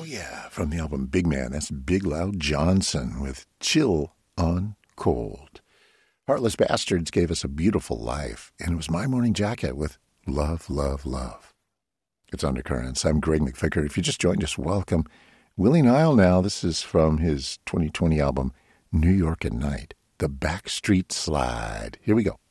yeah, from the album Big Man. That's Big Loud Johnson with Chill on Cold. Heartless Bastards gave us A Beautiful Life, and it was My Morning Jacket with Love, Love, Love. It's Undercurrents. I'm Greg McVicker. If you just joined us, welcome. Willie Nile now. This is from his 2020 album, New York at Night, The Backstreet Slide. Here we go.